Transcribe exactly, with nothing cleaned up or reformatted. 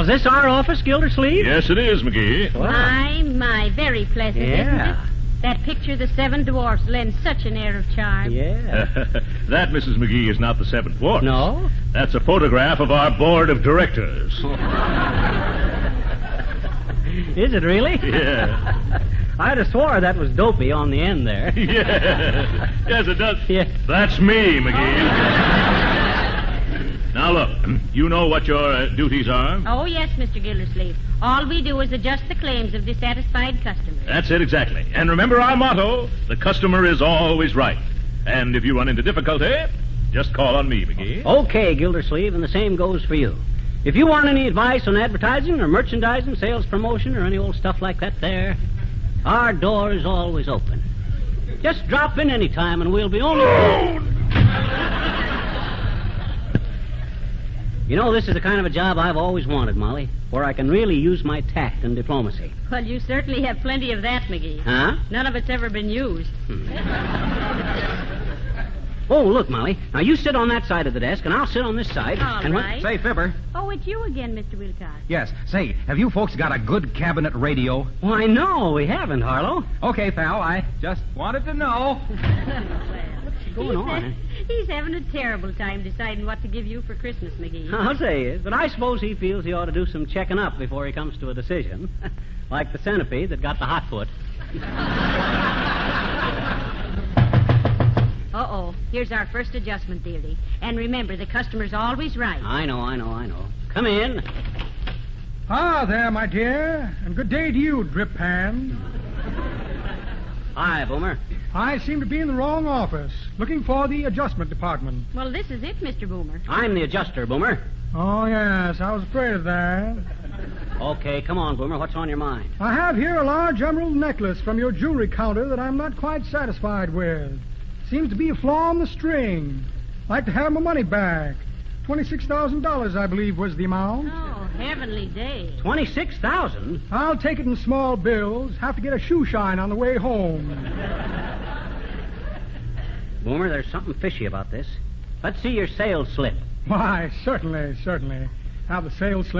Well, is this our office, Gildersleeve? Yes, it is, McGee. Wow. My, my, very pleasant, isn't Yeah. it? That picture of the seven dwarfs lends such an air of charm. Yeah. That, Missus McGee, is not the seventh dwarf. No? That's a photograph of our board of directors. Is it really? Yeah. I'd have swore that was Dopey on the end there. Yeah. Yes, it does. Yeah. That's me, McGee. Now, look, you know what your uh, duties are? Oh, yes, Mister Gildersleeve. All we do is adjust the claims of dissatisfied customers. That's it, exactly. And remember our motto, the customer is always right. And if you run into difficulty, just call on me, McGee. Okay, Gildersleeve, and the same goes for you. If you want any advice on advertising or merchandising, sales promotion, or any old stuff like that there, our door is always open. Just drop in any time and we'll be only... You know, this is the kind of a job I've always wanted, Molly, where I can really use my tact and diplomacy. Well, you certainly have plenty of that, McGee. Huh? None of it's ever been used. Oh, look, Molly. Now, you sit on that side of the desk, and I'll sit on this side. All and when- right. Say, Fibber. Oh, it's you again, Mister Wilcox. Yes. Say, have you folks got a good cabinet radio? Why, no, we haven't, Harlow. Okay, pal. I just wanted to know. What's going he's, on? uh, he's having a terrible time deciding what to give you for Christmas, McGee. I'll say it, but I suppose he feels he ought to do some checking up before he comes to a decision. Like the centipede that got the hot foot. Uh-oh. Here's our first adjustment, dearie. And remember, the customer's always right. I know, I know, I know. Come in. Ah, there, my dear. And good day to you, Drip Pan. Hi, Boomer. I seem to be in the wrong office, looking for the adjustment department. Well, this is it, Mister Boomer. I'm the adjuster, Boomer. Oh, yes, I was afraid of that. Okay, come on, Boomer. What's on your mind? I have here a large emerald necklace from your jewelry counter that I'm not quite satisfied with. Seems to be a flaw in the string. I'd like to have my money back. twenty-six thousand dollars, I believe, was the amount. Oh, heavenly day. Twenty-six thousand? I'll take it in small bills. Have to get a shoe shine on the way home. Boomer, there's something fishy about this. Let's see your sales slip. Why, certainly, certainly. Have the sales slip.